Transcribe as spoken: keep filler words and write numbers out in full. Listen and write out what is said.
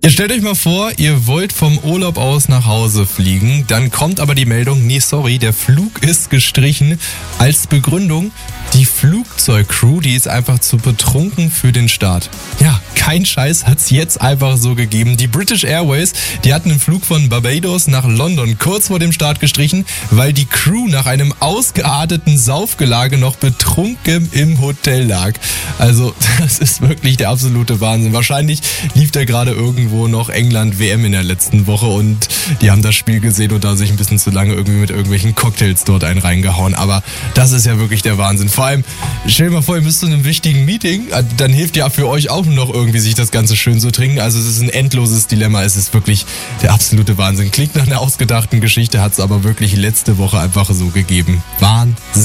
Ihr stellt euch mal vor, ihr wollt vom Urlaub aus nach Hause fliegen, dann kommt aber die Meldung, nee, sorry, der Flug ist gestrichen. Als Begründung, die Flugzeugcrew, die ist einfach zu betrunken für den Start. Ja, kein Scheiß hat's jetzt einfach so gegeben. Die British Airways, die hatten einen Flug von Barbados nach London kurz vor dem Start gestrichen, weil die Crew nach einem ausgearteten Saufgelage noch betrunken im Hotel lag. Also, das ist wirklich der absolute Wahnsinn. Wahrscheinlich lief da gerade irgendwo noch England-W M in der letzten Woche und die haben das Spiel gesehen und da sich ein bisschen zu lange irgendwie mit irgendwelchen Cocktails dort einen reingehauen. Aber das ist ja wirklich der Wahnsinn. Vor allem, stell dir mal vor, ihr müsst zu einem wichtigen Meeting, dann hilft ja für euch auch nur noch irgendwie, sich das Ganze schön zu trinken. Also es ist ein endloses Dilemma. Es ist wirklich der absolute Wahnsinn. Klingt nach einer ausgedachten Geschichte, hat es aber wirklich letzte Woche einfach so gegeben. Wahnsinn.